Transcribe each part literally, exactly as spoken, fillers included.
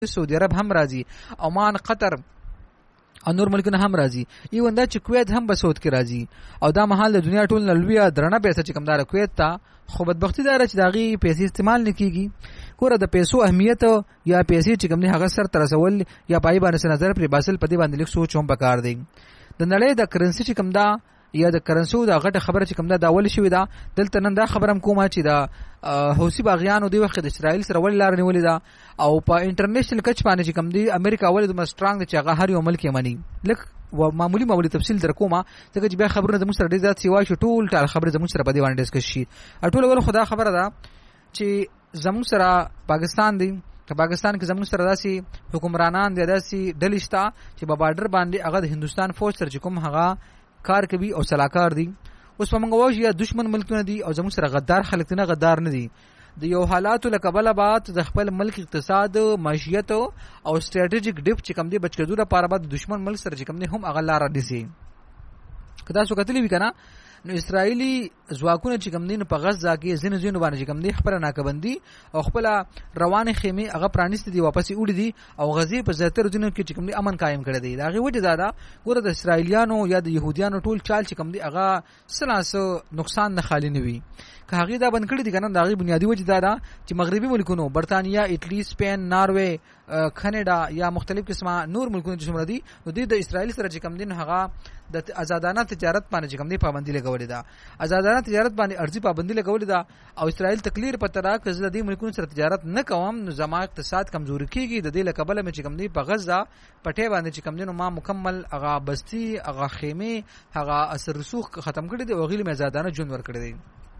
سعودي عرب هم راځي، عمان، قطر او نور ملکونه هم راځي. ایون دا چې کویت هم بسود کې راځي او دا مهال د دنیا ټول نلویا درنه پیسې چې کمدار کویت ته، خو بدبختی دا چې داغي پیسې استعمال نکېږي. ګوره د پیسو اهمیت یا پیسې چې کوم نه هغه سر تر رسول یا پای باندې نظر پر باسل پدې باندې لیک سوچ هم پکار دی. د نړۍ د کرنسي چې کوم دا یا د کرنسو دا غټه خبره چې کوم دا داول شوې ده دلته نن دا خبرم کومه چې دا حوثي باغیانو دی وخت د اسرائیل سره ول لار نیولې ده او په انټرنیشنل کچ باندې چې کوم دی امریکا ول د مسترانګ چې هغه هر یو ملک یې مني. لکه و معمولی معمولی تفصیل در کومه ځکه چې بیا خبرونه زموږ سره ډېر زیات سیوا شو، ټول ټال خبره زموږ سره په دې باندې ډیسکس شي. ټول ول خدا خبره ده چې زموږ سره پاکستان دی، که پاکستان کې زموږ سره داسي حکمرانان دي، داسي دلشتا چې په بارډر باندې هغه د هندستان فوج سره کوم هغه کار کوي او سلاکار دي. اوس په موږ وایو یا دشمن ملکونه دي او زموږ سره غدار خلک نه غدار نه دي. د یو حالاتو لکبل بعد د خپل ملک اقتصاد، معیشت او سټریټیجیک ډیپ چې کوم دی بچ کېدو لپاره بعد دشمن ملک سره چې کوم دی هم هغه لار دي. کدا سو کتلی وی کنه نو اسرائیلی ځواکونه چې کوم دین په غزه کې زین زین باندې چې کوم دی خبره ناکبندي او خپل روانه خیمه هغه پرانیست دي واپس وړي دي او غزي په زیاتره دینو کې چې کوم دی امن قائم کړی دی. داغه وجه زیاده ګوره د اسرائیلیانو یا د يهوديانو ټول چال چې کوم دی هغه سلاسه نقصان نه خالی نه وي. که هغه دا بند کړی دي کنه داغه بنیادی وجه زیاده چې مغربي ملکونو برتانیا، ایټلی، سپین، ناروے، کاناډا یا مختلف قسمه نور ملکونو چې څومره دي نو د اسرائیل سره چې کوم دین هغه د آزادانه تجارت باندې چې کوم دی پابندي لګولې ده، آزادانه تجارت باندې ارزي پابندي لګولې ده او اسرائیل تکلیف په ترا کې د دې ملکونو سره تجارت نه کوم نو زما اقتصاد کمزوري کیږي. د دې لکبل مې چې کوم دی په غزه پټه باندې چې کوم دی نو ما مکمل هغه بستی، هغه خیمه، هغه اثر رسوخ ختم کړی دی او غیله مې آزادانه ژوند ور کړی دی.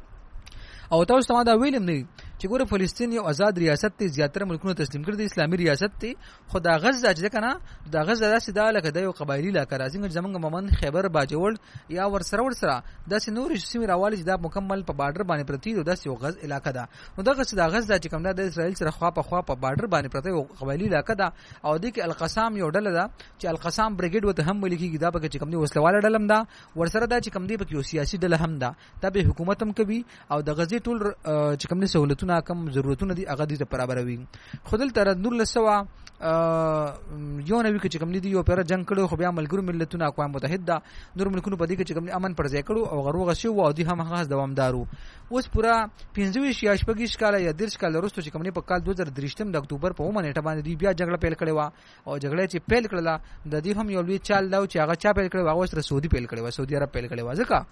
او تاسو ته دا ویلم نه چې ګوره فلسطین یو آزاد ریاست ته زیاتره ملکونو تسلیم کړی دی، اسلامي ریاست ته. خو دا غزه چې کنه دا غزه داسې دا لکه د یو قبایلی علاقه راځي زمونږ ممن خیبر باجوړ یا ورسره ورسره داسې نور سیمې راوالي چې دا مکمل په بارډر باندې پرتی دی، داسې یو غز علاقه ده. نو دغه چې دا غزه چې کوم د اسرائیل سره خوا په خوا په بارډر باندې پرتی یو قبایلی علاقه ده او د کې القسام یو ډله ده چې القسام بریګیډ وته هم ولیکي دا پکې چې کوم دی وسلواله ډلم ده، ورسره دا چې کوم دی پکې یو سیاسي ډله هم ده، دا به حکومت هم کوي او د غزي ټول چې کوم سہولتونه کم ضرورتونه دي هغه دې برابروي. خودل تر نور لسوا یو نوی کې چې کوم دي یو پر جنگ کړو خو بیا ملګرو ملتونو اقوام متحده نور ملکونو په دې کې چې کوم امن پر ځای کړو او غروغه شو او دي هم هغه دوامدارو. اوس پورا پنځه یا شپږ کال یا درش کال وروسته چې کوم نه په کال دوه زره درې د اکتوبر په اومه نیټه باندې بیا جګړه پیل کړې و او جګړه چې پیل کړله د دې هم یو لوی چال دا چې هغه چا پیل کړو هغه سره سعودي پیل کړو، سعودي عرب پیل کړو. ځکه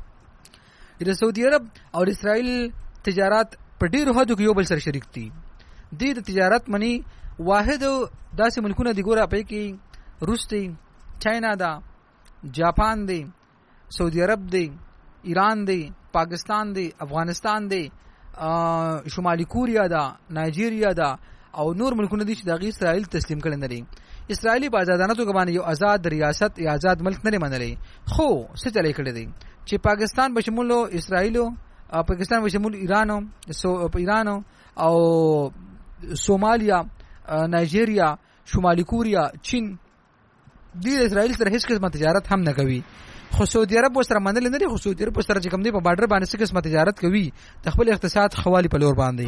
د سعودي عرب او اسرائیل تجارت په ډیرو حدو کې یو بل سره شریک دي. د تجارت منی واحد داسې ملکونه دي ګوره په کې روس دی، چاینا ده، جاپان دی، سعودي عرب دی، ایران دی، پاکستان دی، افغانستان دی، شمالي کوریا ده، نایجیریا ده او نور ملکونه دي چې د اسرائیل تسلیم کړي نه دي. اسرائیلی په آزادانه توګه باندې یو آزاد ریاست یا آزاد ملک نه منلي، خو څه چلې کړي دي چې پاکستان بشمول اسرائیل، پاکستان بشمول ایران، سو ایران او سومالیا، نایجیریا، شمالي کوریا، چین د اسرائیل سره هیڅ قسمه تجارت هم نه کوي. خو سعودي عرب سره منل نه دي، خو سعودي عرب سره چې کوم دی په بارډر باندې څه قسمه تجارت کوي د خپل اقتصاد خوالي په لور باندې.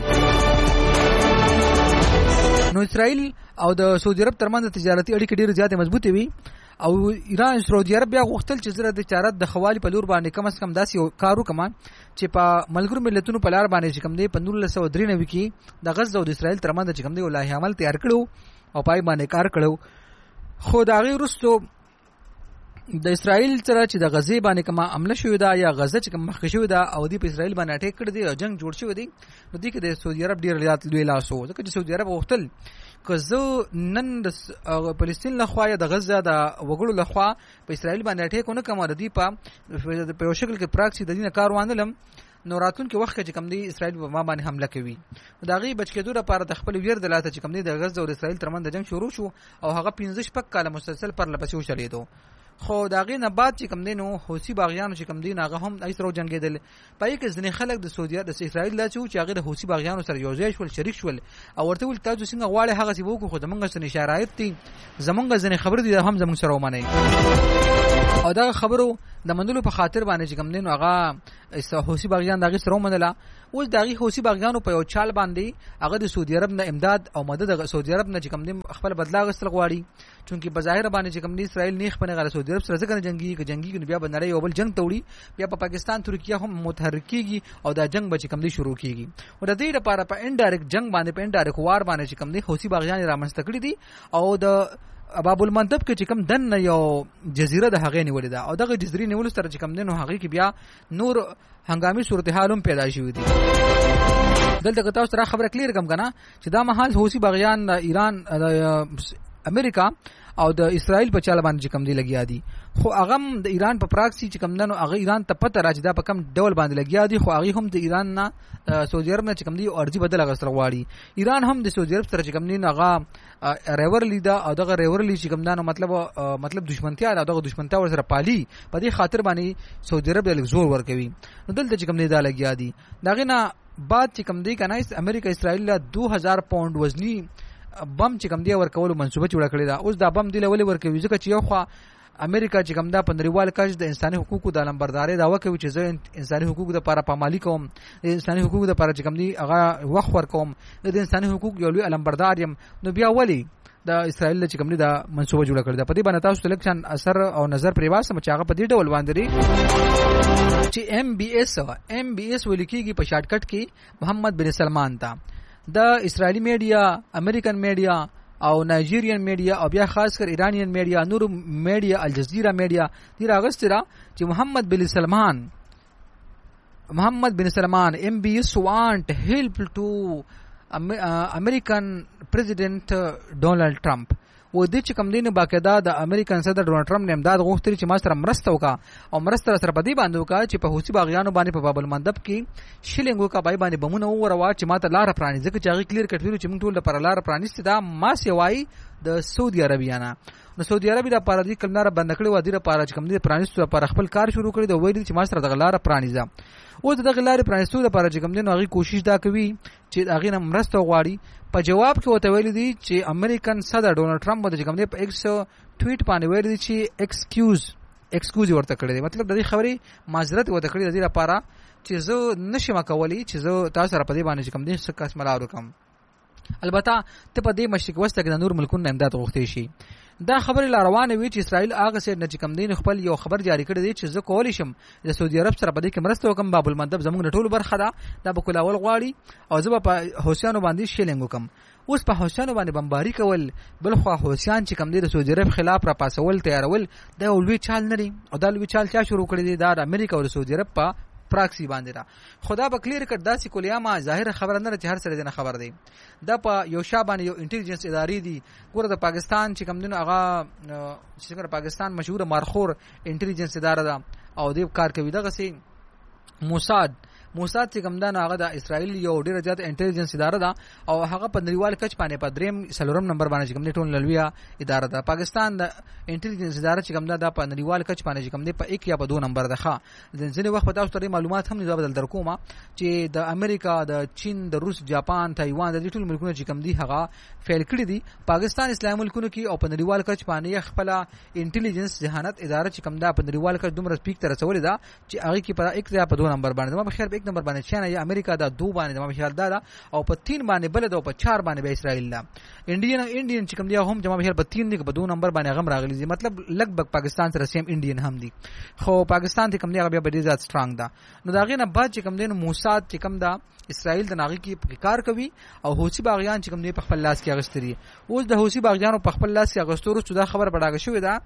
نو اسرائیل او د سعودي عرب ترمنځ تجارتي اړیکې ډېر زیاتې مضبوطې وي او ایران سعودي عرب بیا غوښتل چې زره د تجارت د خوالي په لور باندې کم از کم داسې کارو کما چې په ملګرو ملتونو په لار باندې چې کوم دی په نولس سوه درې نوي کې د غزه او د اسرائیل ترمنځ چې کوم دی ولایي عمل تیار کړو او پای باندې کار کړو. خو دا غي رستو د اسرائیل سره چې د غزه باندې کومه عمله شوې ده یا غزه چې کوم مخ شوې ده او دی په اسرائیل باندې اٹیک کړی دی او جنگ جوړ شوی دی نو دی کې د سعودي عرب ډیر زیات لوی لاس وو ځکه چې سعودي عرب غوښتل که زه نن د فلسطین له خوا یا د غزه د وګړو له خوا په اسرائیل باندې اٹیک ونه کوم د دی په په شکل کې پراکسی د دینه کار وانلم نو راتون کې وخت چې کوم دی اسرائیل په ما باندې حمله کوي. دا غي بچ کېدو لپاره د خپل ویر د لاته چې کوم دی د غزه او اسرائیل ترمنځ جنگ شروع شو او هغه پنځه شپږ کاله مسلسل پر لپسې وشلیدو. خو دا غي نه بعد چې کوم دی نو حوثي باغیانو چې کوم دی هغه هم ایسرو جنگیدل پای کې ځنې خلک د سعودي د اسرائیل لا چې هغه د حوثي باغیانو سره یو ځای شول شریک شول او ورته ول تاسو څنګه غواړي هغه سی وو خو زمونږ سره شرایط دي زمونږ ځنې خبر دي هم زمونږ سره ومني او دا خبرو د منلو په خاطر باندې چې کوم دین هغه حوثي باغیان دغه سره ومنله. اوس دغه حوثي باغیانو په یو چال باندې هغه د سعودي عرب نه امداد او مدد د سعودي عرب نه چې کوم دین خپل بدلا غسل غواړي، چونکی بظاهر باندې چې کوم دین اسرائیل نه خپل غره سعودي عرب سره ځکه جنگي کې جنگي کې بیا بنړی یو بل جنگ توړي، بیا په پاکستان ترکیه هم متحرک کیږي او دا جنگ به چې کوم دین شروع کیږي. او د دې لپاره په انډایرکټ جنگ باندې په انډایرکټ وار باندې چې کوم دین حوثي باغیان رامنځته کړی دي او د باب المندب کې چې کوم دن یو جزیره د هغې نیولې ده او دغه جزیرې نیول سره چې کوم دین هغې کې بیا نور هنګامي صورتحال هم پیدا شوی دي. دلته تاسو سره خبره کلیر کوم کنه چې دا مهال حوثي باغیان ایران امریکا او د اسرائیل په چاله باندې کوم دی لګیا دي، خو هغه د ایران په پراکسی چې کوم دنو هغه ایران ته پته راځي دا په کوم ډول باندې لګیا دي، خو هغه هم د ایران نه سعودي عرب نه چې کوم دی ارزي بدل غسر غواړي. ایران هم د سعودي عرب سره چې کوم دی هغه ریورلی دا او دغه ریورلی چې کوم دنو مطلب مطلب دشمنتیا دا دغه دشمنتیا ور سره پالي، په دې خاطر باندې سعودي عرب د زور ور کوي. نو دلته چې کوم دی دا لګیا دي دغه نه بعد چې کوم دی کنه امریکا اسرائیل له دو هزار پاوند وزنی بم چې کوم دی ورکول منصوبه جوړ کړی دا. اوس دا بم دی لولې ورکوي ځکه چې یو خو امریکا چې کوم دا پندریوال کچ د انساني حقوقو د لمبرداري دا وکوي چې زه انساني حقوقو د لپاره پامالي کوم، د انساني حقوقو د لپاره چې کوم دی هغه وخت ور کوم، د انساني حقوق یو لوی لمبردار یم. نو بیا ولی د اسرائیل چې کوم دی دا منصوبه جوړ کړی دا په دې باندې تاسو تلکشن اثر او نظر پریواسه چې هغه په دې ډول باندې چې ایم بی ایس ایم بی ایس ولیکيږي په شارټ کټ کې محمد بن سلمان تا د اسرائیلی میډیا، امریکن میډیا او نایجیرین میډیا او بیا خاص کر ایرانین میډیا، نور میډیا، الجزیره میډیا دی راغستره چې محمد بن سلمان محمد بن سلمان ایم بی ایس وانٹ هیلپ ټو امریکن پریزیډنٹ ډونالد ټرمپ. و دې چې کوم دین باقاعده د امریکن صدر ډونالد ټرمپ نه امداد غوښتل چې ما سره مرسته وکا او مرسته سره په دې باندې وکا چې په حوثي باغیانو باندې په باب المندب کې شیلینګ وکا بای باندې بمونه وروا چې ما ته لار پرانی ځکه چې هغه کلیر کټ ویلو چې موږ ټول لپاره لار پرانیسته دا ما سیوای د سعودي عربیانه. نو سعودي عربی د لپاره دې کلناره بند کړی و دې لپاره چې کوم دې پرانیستو لپاره خپل کار شروع کړی دا وایي چې ما سره د لار پرانیزه. او د غلار پرانیستو لپاره چې کوم دین هغه کوشش دا کوي چې هغه نه مرسته غواړي. په جواب کې وته ویل دي چې امریکن صدر ډونالد ټرمپ د کوم دې په ایکس ټویټ باندې ویل دي چې ایکسکیوز ایکسکیوز ورته کړی دی، مطلب د دې خبرې معذرت ورته کړی دی لپاره چې زه نشم کولی چې زه تاسو سره په دې باندې کوم دې څه قسم لار وکم. البته ته په دې مشرق وسط کې د نور ملکونو امداد غوښتي شي. دا خبره لروانه وی چې اسرائیل هغه سره نه چې کم دین خپل یو خبر جاری کړی دی چې زه کولی شم د سعودي عرب سره په دې کې مرسته وکم، باب المندب زموږ ټولو برخه ده دا به کولاول غواړي او زه په حوثیانو باندې شیلینګ وکم. اوس په حوثیانو باندې بمباری کول بل خو حوثیان چې کم دي د سعودي عرب خلاف را پاسول تیارول دا لوی چال نه لري او دا لوی چال چا شروع کړی دی دا د امریکا او سعودي عرب په پراکسی باندې را. خدا به کلیر کړ داسې کولیاما ظاهر خبر نه چې هر سره دینه خبر دی دا په یو شابان یو انټيليجنس ادارې دي. ګوره د پاکستان چې کوم دینه هغه چې څنګه پاکستان مشهور مارخور انټيليجنس اداره ده او دې کار کوي دغه سي موساد موساد چې کوم دانه هغه د اسرائیل یو ډیره زیات انټيليجنس اداره ده او هغه په نړیوال کچ باندې په دریم سلورم نمبر باندې کوم ټول لویه اداره ده. پاکستان د انټيليجنس اداره چې کوم ده په نړیوال کچ باندې کوم ده په یک یا په دوه نمبر ده. ښه ځینې وخت په تاسو ته معلومات هم نه بدل درکوما چې د امریکا، د چین، د روس، جاپان، تایوان د ټول ملکونو چې کوم دي هغه فیل کړی دي. پاکستان اسلامي ملکونو کې او په نړیوال کچ باندې خپل انټيليجنس ذهانت اداره چې کوم ده په نړیوال کچ دومره سپیک تر رسولې ده چې هغه کې په یک یا په دوه نمبر باندې ما بخیر نمبر باندې چین یا امریکا دا دو باندې ما خیال دا او په تین باندې بل دا او په چار باندې به اسرائیل دا انډین انډین چې کوم دی هم جمع خیال په تین دی په دو نمبر باندې غم راغلی دي، مطلب لګبګ پاکستان سره سیم انډین هم دي. خو پاکستان ته کوم دی هغه به ډیر زیات سترونګ ده. نو دا غینه بعد چې کوم دی موساد چې کوم دا اسرائیل د ناغي کې کار کوي او حوثي باغیان چې کوم دی په خپل لاس کې اغستري. اوس د حوثي باغیانو په خپل لاس کې اغستورو چې دا خبر بڑاګه شوې ده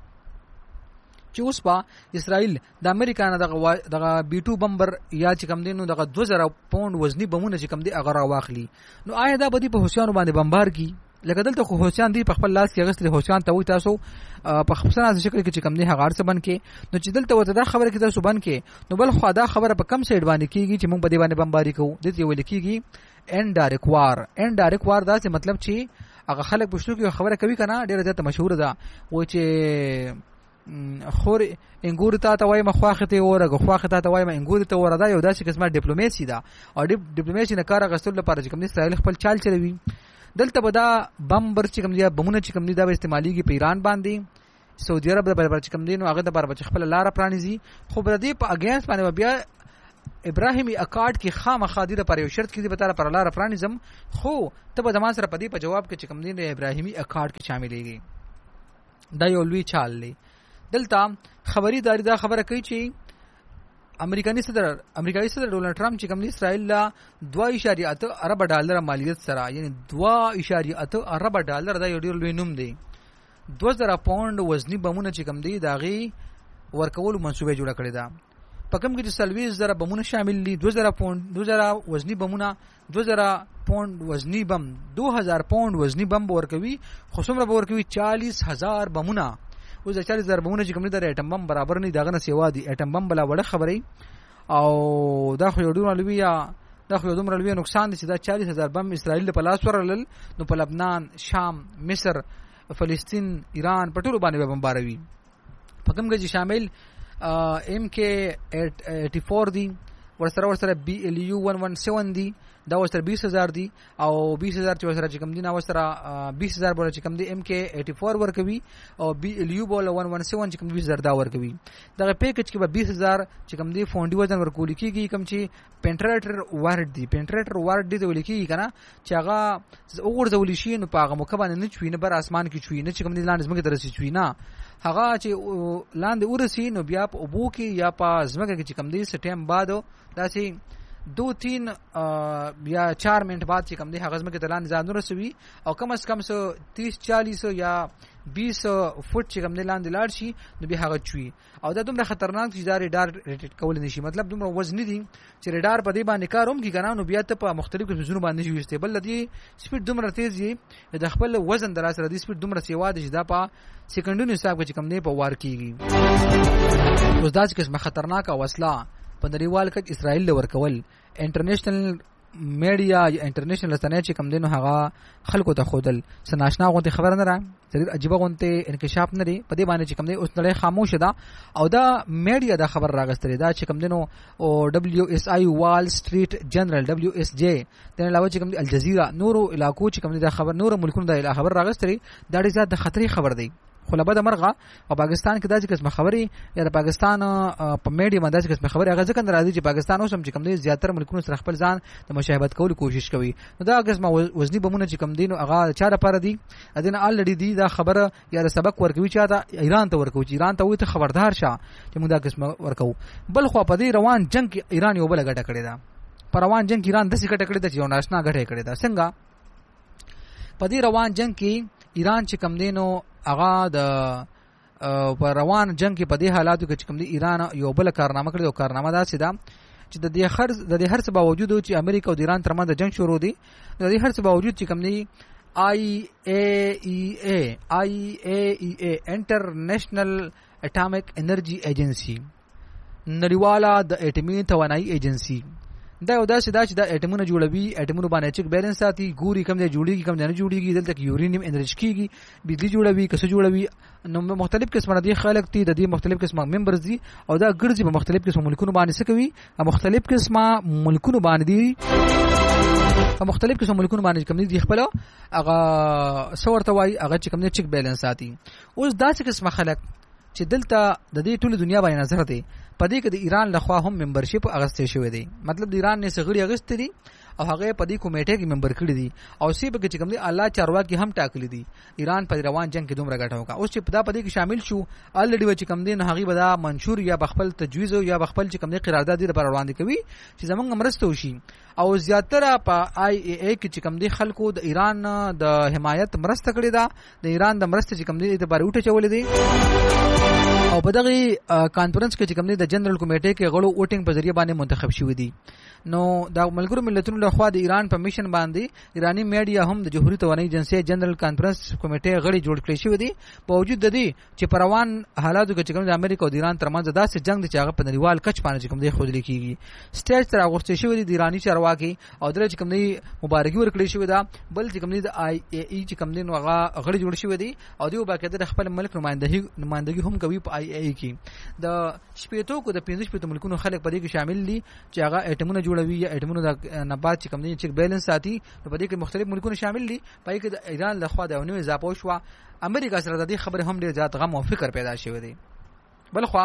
چې اوس په اسرائیل د امریکا نه دغه دغه بی ټو بمبر یا چې کوم دینو دغه دو زره پاوند وزنی بمونه چې کوم دی هغه راواخلي. نو آیا دا بدی په حوثیانو باندې بمبار کی لکه دلته خو حوثیان دی په خپل لاس کې اغستري حوثیان ته وي تاسو په خپل شکل کې چې کوم دی هغه ارڅ بن کې. نو چې دلته وته دا خبره کې تاسو بن کې نو بل خو دا خبره په کم سایډ باندې کیږي چې موږ په دې باندې بمباری کوو. دته ویل کیږي انډایرکټ وار. انډایرکټ وار دا څه مطلب چې هغه خلک پښتو کې خبره کوي کنه ډیره زیاته مشهور ده و چې خور انګور ته ته وای مخواخته اورګه خواخته ته وای انګور ته وردا یو داسې قسمه ډیپلوماسي ده او ډیپلوماسي نه کار غستل لپاره چې کوم اسرائیل خپل چال چلوي. دلته به دا بم بر چې کوم دی بمونه چې کوم دی دا استعماليږي په ایران باندې سعودي عرب د بر چې کوم دین هغه د بر خپل لار پرانیزي خو بر دې په اگینست باندې بیا ابراهیمی اکارډ کې خامخا دي پر یو شرط کې دي به پر لار پرانیزم خو ته به زمان سره په دې په جواب کې چې کوم دین ابراهیمی اکارډ کې شاملېږي. دا یو لوی چال دی. دلته خبري داری دا خبره کوي چې امریکایي صدر امریکایي صدر ډونالد ټرمپ چې کوم دی اسرائیل لا دوه اعشاریه اته ارب ډالر مالیت سره یعنی دوه اعشاریه اته ارب ډالر دا یو ډیر لوی نوم دی. دوه زره پاوند وزنی بمونه چې کوم دی داغي ورکول منسوبه جوړه کړې ده. په کوم کې چې سلويز زره بمونه شامل دي دوه زره پاوند دوه زره وزنی بمونه دوه زره پاوند وزنی بم دوه هزار پاوند وزنی بم ورکوي خو څومره ورکوي چالیس هزار بمونه. اوس د چالیس هزار بمونه چې کوم دی د اټم بم برابر نه دغه نه سیوا دي. اټم بم بلا وړه خبرې او دا خو یو ډول لوی یا دا خو یو دومره لوی نقصان دي چې دا چالیس هزار بم اسرائیل په لاس ورلل نو په لبنان شام مصر فلسطین ایران په ټولو باندې بمباروي. په کوم کې شامل ام کې اټي فور دي ورسره ورسره بي ال یو ون ون سیون دي دا ورسره بیس هزار دي او بیس هزار چې ورسره چې کوم دي نو ورسره بیس هزار بوله چې کوم دي ام کې اټي فور ورکوي او بي ال یو بوله ون ون سیون چې کوم بیس هزار دا ورکوي. دغه پیکج کې به بیس هزار چې کوم دي فونډي وزن ورکول کیږي کوم چې پینټریټر وارد دي پینټریټر وارد دي ولې کیږي کنه چې هغه وګورځول شي نو په هغه مکبانه نه چوي نه بر اسمان کې چوي نه چې کوم دي لاندې زمکه درسي چوي نه هغه چې لاندې ورسي نو بیا په ابو کې یا په زمکه کې چې کوم دي سټیم بعد داسې دو تین یا چار منٹ بعد چې کوم دی هغه زمکه دلان ځان رسوي او کم از کم سو تیس چالیس یا بیس فوټ چې کوم دی لاندې لاړ شي نو به هغه چوي او دا دومره خطرناک چې دا ریډار ریټ کول نشي. مطلب دومره وزن دي چې ریډار په دې باندې کاروم کی کنه نو بیا ته په مختلفو زونو باندې شي استیبل دي سپیډ دومره تیز دی د خپل وزن در سره دی سپیډ دومره سیوا دي چې دا په سکندونو حساب کې کوم دی په وار کیږي. اوس دا چې قسمه خطرناک او وسله په نړیوال کې اسرائیل له ورکول انټرنیشنل میډیا یا انټرنیشنل رسنۍ چې کوم دینو هغه خلکو ته خودل سناشنا غونته خبر نه را ډېر عجیب غونته انکشاف نه دی په دې باندې چې کوم دی اوس نړۍ خاموش ده او دا میډیا دا خبر راغستري دا چې کوم دینو او دبليو اس اي وال سټریټ جنرال دبليو اس جي د علاوه چې کوم دی الجزیره نورو علاقو چې کوم دی دا خبر نورو ملکونو دا خبر راغستري دا ډېر زیات د خطرې خبر دی. خو له بده مرغه او پاکستان کې دا چې قسمه خبري یا د پاکستان په میډیا باندې چې قسمه خبري هغه ځکه راځي چې پاکستان اوس هم چې کوم دی زیاتره ملکونو سره خپل ځان د مشابهت کولو کوشش کوي. نو دا قسمه وزنی بمونه چې کوم دینو هغه چا لپاره دي اذن الریډي دی دا خبره یا د سبق ورکوي چې دا ایران ته ورکوي چې ایران ته وي ته خبردار شه چې موږ دا قسمه ورکو. بل خو په دې روان جنگ کې ایران یو بل غټه کړی دا پر روان جنگ ایران د څه غټه کړی دا چې یو ناشنا غټه کړی دا څنګه په دې روان جنگ کې ایران چې کوم دینو هغه د په روان جنگ کې په دې حالاتو کې چې کوم دی ایران یو بل کارنامه کړی او کارنامه دا سیده چې د دې هر د دې هر څه باوجود چې امریکا او ایران ترمنځ د جنگ شروع دی د دې هر څه باوجود چې کوم دی آی ای ای ای آی ای ای ای انټرنیشنل اټامیک انرژي ایجنسی نړیواله د اټومي توانایي ایجنسی دا یو داسې دا چې دا اټمونه جوړوي اټمونه باندې چک بیلنس ساتي ګوري کوم ځای جوړیږي کوم ځای نه جوړیږي دلته کې یورینیم انرژي کیږي بجلی جوړوي کسه جوړوي نو مختلف قسمه دي خلک دي د دې مختلف قسمه ممبرز دي او دا ګرځي په مختلف قسمه ملکونو باندې څه کوي مختلف قسمه ملکونو باندې دي په مختلف قسمه ملکونو باندې کوم دي خپل هغه څورته وای هغه چې کوم دي چک بیلنس ساتي. اوس داسې قسمه خلک چې دلته د دې ټول دنیا باندې نظر دی پدې کې د ایران لخوا هم ممبرشپ اغستې شوې دي مطلب د ایران نه سغړي اغستې دي او هغه پدې کمیټه کې ممبر کړی دي او سی په کې کوم دي الله چارواکي هم ټاکلي دي ایران په روان جنگ کې دومره غټه وکړه. اوس چې پدا پدې کې شامل شو الریډي و چې کوم دي نه هغه بدا منشور یا بخپل تجویز یا بخپل چې کوم دي قرارداد دي پر روان دي کوي چې زمونږ مرسته وشي او زیاتره په آی ای ای کې چې کوم دي خلکو د ایران د حمایت مرسته کړې ده د ایران د مرسته چې کوم دي د بار وټه چولې دي او په دغه کانفرنس کې چې کوم دي د جنرال کمیټې کې غړو ووټینګ په ذریعہ باندې منتخب شوی دي. نو دا ملګرو ملتونو له خوا د ایران په میشن باندې ایرانی میډیا هم د جمهوریت توانایي ایجنسی جنرال کانفرنس کمیټې غړي جوړ کړی شوی دي په وجود د دې چې پروان حالاتو کې چې کوم د امریکا او ایران ترمنځ داسې جنگ دي چې هغه په نړیوال کچ باندې کوم دی خود لیکيږي سټیج تر اغوستې شوی دي ایرانی چارواکي او درې چې کوم دی مبارکي ورکړي شوی دا بل چې کوم دی د آی ای ای چې کوم دی نو هغه غړي جوړ شوی دي او دوی باقاعده خپل ملک نمائندګي نمائندګي هم کوي په آی ای کې د شپېتو کو د پنځه شپېتو ملکونو خلک په دې کې شامل دي چې هغه اټمونه جوړوي یا اټمونو د نبات چې کوم دي چې بیلانس ساتي په دې کې مختلف ملکونه شامل دي پای کې د ایران لخوا د نوې اضافه شو امریکا سره د دې خبره هم ډېر زیات غم او فکر پیدا شوی دی بل خو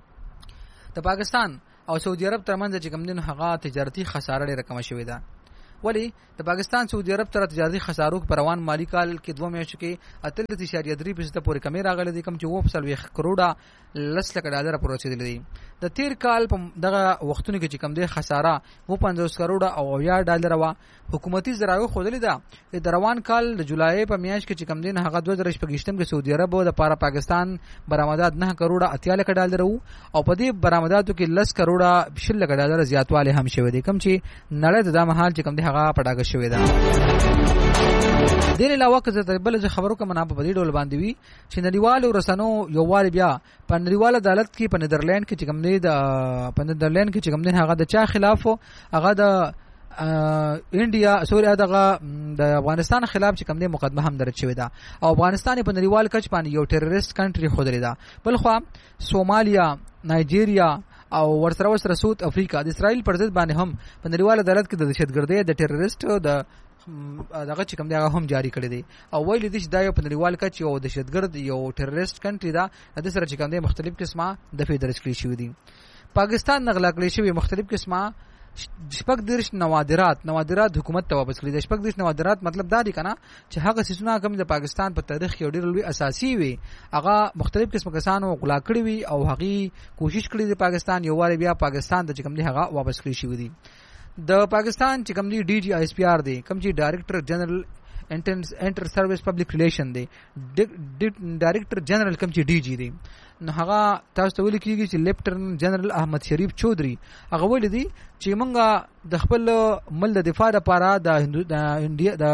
د پاکستان او سعودي عرب ترمنځ چې کوم دي هغه تجارتي خساره ډېره کم شوې ده ولی د پاکستان سعودي عرب تر تجارتي خسارو په روان مالی کال کې دوه میاشتو کې اتلس اشاریه درې فیصد پورې کمی راغلي دي کم چې و په سلوي کروڑه لس لک ډالر پورې رسیدلي دي د تیر کال په دغه وختونو کې چې کم دي خساره و پنځوس کروڑه او یا ډالر وا حکومتي ذرایو خوذلې ده د روان کال د جولای په میاشت کې چې کم دي هغه دوه زره شپږشتم کې سعودي عرب د لپاره پاکستان برآمدات نه کروڑه اتیا لک ډالر وو او په دې برآمداتو کې لس کروڑه شل لک ډالر زیاتواله هم شوی دي کم چې نړۍ د مهال چې کم دي هغه پټاګه شوی ده دین علاوه که زه بل خبرو کوم نه په دې ډول باندې وی چې نړیوالو رسنو یو وار بیا په نړیوال عدالت کې په نیدرلند کې چې کوم دی د په نیدرلند کې چې کوم دی هغه د چا خلاف هغه د انډیا سوري دغه د افغانستان خلاف چې کوم دی مقدمه هم درج شوې ده او افغانستان په نړیوال کچ باندې یو ټیرریست کنټری خو درې ده بل خو سومالیا نایجیریا او ورسره ورسره ساوث افریقا د اسرائیل پر ضد باندې هم په نړیوال عدالت کې د دهشتګردۍ د ټیرریست د دغه چې کوم دی هغه هم جاری کړی دی او ویل دي چې دا یو په نړیوال کچ یو دهشتګرد یو ټیرریست کنټری ده د سره چې کوم دی مختلف قسمه د فدرس کړی شوی دي پاکستان نغلا کړی شوی مختلف قسمه شپږ درش نوادرات نوادرات حکومت ته واپس کړی د شپږ درش نوادرات مطلب دا دی کنه چې هغه سيزونه کوم د پاکستان په تاریخ کې ډېر لوی اساسي وي هغه مختلف قسم کسانو غلا کړی وي او هغه کوشش کړی د پاکستان یو واره بیا پاکستان د کوم دی هغه واپس کړی شوی دی د پاکستان چې کوم دی ډي جی ایس پی آر دی کوم چې ډایریکټر جنرال انټر سروس پبلک ریلیشن دی ډایریکټر جنرال کوم چې ډي جی دی نو هغه تاسو ته ویل کیږي چې لیفټننټ جنرال احمد شریف چودري هغه ویل دي چې مونږه د خپل ملت دفاع لپاره د انډیا د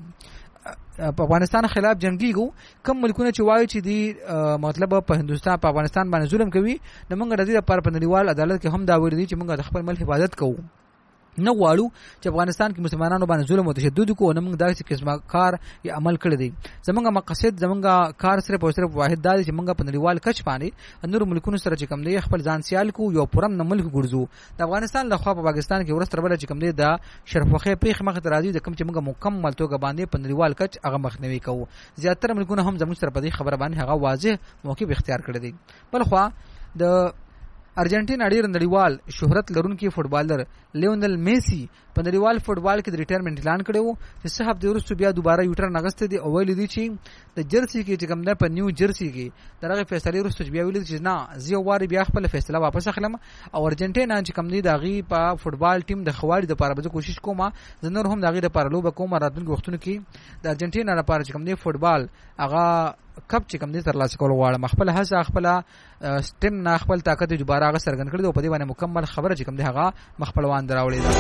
افغانستان خلاف جنگيګو کم ملکونه چې وایي چې دی مطلب په هندستان په افغانستان باندې ظلم کوي نو مونږ د دې لپاره په نړیوال عدالت کې هم دا ویل دي چې مونږ د خپل ملت حفاظت کوو نه غواړو چې افغانستان کې مسلمانانو باندې ظلم او تشدد کوو نه موږ داسې قسمه کار یا عمل کړی دی زمونږ مقصد زمونږ کار صرف او صرف واحد دا دی چې موږ په نړیوال کچ باندې نور ملکونو سره چې کوم دی خپل ځان سیال کو یو پرم نه ملک ګرځو د افغانستان له خوا په پاکستان کې ورسره بل چې کوم دی د شرفخې پیخ مخ ته راځي د کوم چې موږ مکمل توګه باندې په نړیوال کچ هغه مخنیوي کوو زیاتره ملکونه هم زموږ سره په دې خبره باندې هغه واضح موقف اختیار کړی دی بل خو د ارجنټینا ډیر نړیوال شهرت لرونکي فوټبالر لیونل میسی په نړیوال فوټبال کې د ریټایرمنټ اعلان کړو چې صاحب د ورستو بیا دوباره یو ټرن اگست دی او ویل دي چې د جرسي کې چې کوم ده په نیو جرسي کې دغه فیصله ورستو بیا ویل چې نه زه واري بیا خپل فیصله واپس اخلم او ارجنټینا چې کوم دی دغه په فوټبال ټیم د خواري د لپاره به کوشش کوم زنور هم دغه لپاره لوب کوم راتلونکي وختونو کې د ارجنټینا لپاره چې کوم دی فوټبال هغه کپ چې کوم دي تر لاسه کول غواړم خپل هڅه خپل سټیم نه خپل طاقت دوباره هغه سرګن کړی او په دې باندې مکمل خبره چې کوم دی هغه مخپلوان دراوړي ده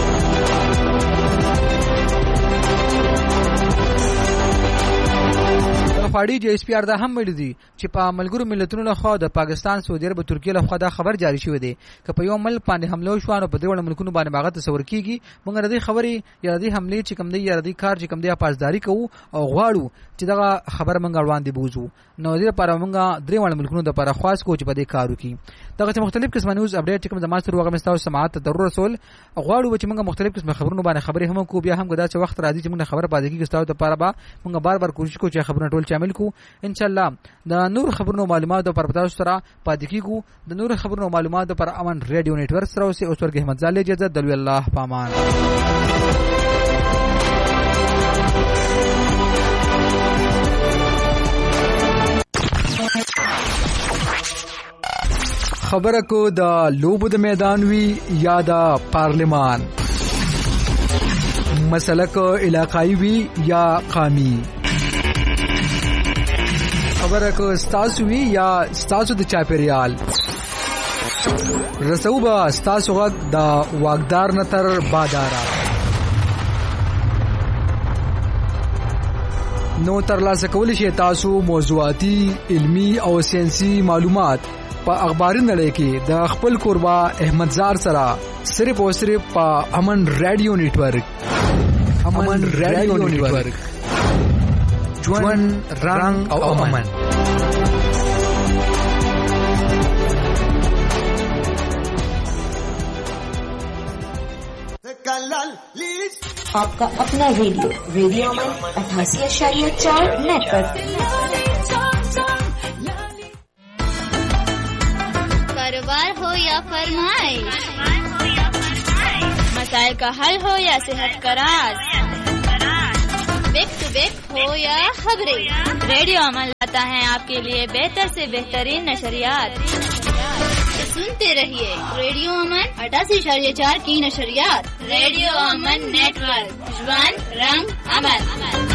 خواړی جی ایس پی آر دا هم ویل دي چې په ملګرو ملتونو له خوا د پاکستان سعودي عرب ترکیه له خوا دا خبر جاری شوی دی چې په یو ملک باندې حمله شو نو په دې وړ ملکونو باندې باغ تصور کیږي موږ ردی خبري یا ردی حمله چې کوم دی یا ردی کار چې کوم دی پاسداري کوو او غواړو چې دا خبر موږ روان دي بوزو نو دې لپاره موږ درې وړ ملکونو د لپاره خاص کو چې په دې کارو کې دغه مختلف قسم نیوز اپډیټ کوم د ماستر وغه مستاو سماعت ته ضرورت رسول غواړو چې موږ مختلف قسم خبرونه باندې خبرې هم کو بیا هم غدا چې وخت راځي چې موږ خبر پاتې کیږي ستاسو لپاره به موږ بار بار کوشش کوو چې خبرونه ټول شامل کو ان شاء الله د نور خبرونو معلوماتو پر تاسو سره پاتې کیږو د نور خبرونو معلوماتو پر امن ریډیو نیټورک سره اوسه اوس ورګه احمد زاله اجازه دلوي الله پامان خبره کو د لوبو د میدان وی یا د پارلیمان مسله کو علاقائی وی یا قومي خبره کو ستاسو وی یا ستاسو د چاپیریال رسو با ستاسو غږ د واګدار نتر بادارا نو تر لاسه کولی شي تاسو موضوعاتي علمی او ساينسي معلومات په اخباري نړۍ کې د خپل قربا احمد زار سره صرف او صرف په امن رادیو نیټورک امن رادیو نیټورک ژوند رنگ او امن आपका अपना radio radio अमन अठासी अशारिया चार नेट पर। कारोबार हो या फरमाइश, मसाइल का हल हो या सेहत का राज, बैक टू बैक हो या खबरें, रेडियो अमन लाता है आपके लिए बेहतर से बेहतरीन नशरियात। तो सुनते रहिए रेडियो अमन अठासी इशारिया चार की नशरियात। रेडियो अमन नेटवर्क, जुबान रंग अमन।